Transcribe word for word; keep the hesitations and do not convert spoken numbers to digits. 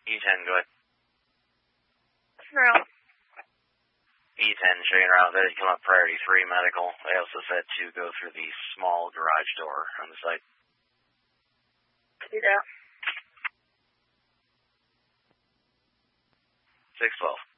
E ten, go ahead. Route. E ten, showing around there. You come up priority three medical. They also said to go through the small garage door on the site. Do that. six twelve.